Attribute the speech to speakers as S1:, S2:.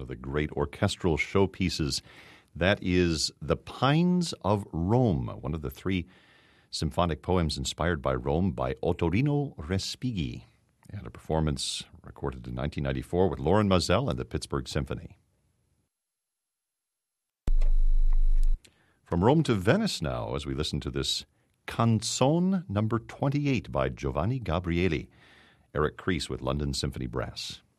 S1: of the great orchestral showpieces. That is The Pines of Rome, one of the three symphonic poems inspired by Rome by Ottorino Respighi, and a performance recorded in 1994 with Loren Mazel and the Pittsburgh Symphony. From Rome to Venice now, as we listen to this Canzone number 28 by Giovanni Gabrieli, Eric Kreis with London Symphony Brass.